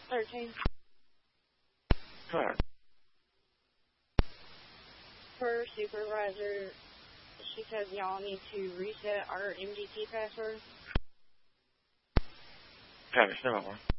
13. Correct. Per supervisor, she says y'all need to reset our MDT password. Copy, stand by.